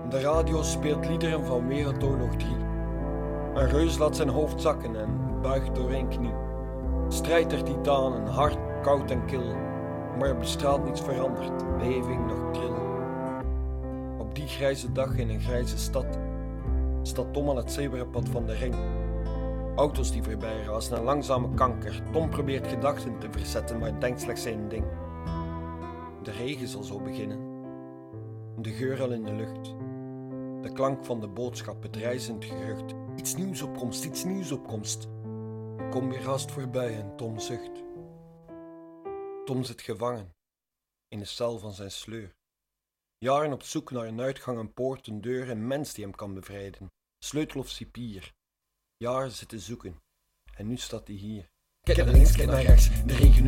De radio speelt liederen van Wereldoorlog 3. Een reus laat zijn hoofd zakken en buigt door één knie. Strijd der titanen, hard, koud en kil, maar op de straat niets verandert, beving nog tril. Op die grijze dag in een grijze stad staat Tom aan het zebrapad van de ring. Auto's die voorbij razen, een langzame kanker. Tom probeert gedachten te verzetten, maar denkt slechts één ding. De regen zal zo beginnen. De geur al in de lucht. De klank van de boodschap, het reizend gerucht. Iets nieuws op komst, iets nieuws op komst. Kom weer haast voorbij en Tom zucht. Tom zit gevangen in de cel van zijn sleur. Jaren op zoek naar een uitgang, een poort, een deur, een mens die hem kan bevrijden. Sleutel of cipier. Jaren zitten zoeken en nu staat hij hier. Kijk naar links, kijk naar rechts, de regen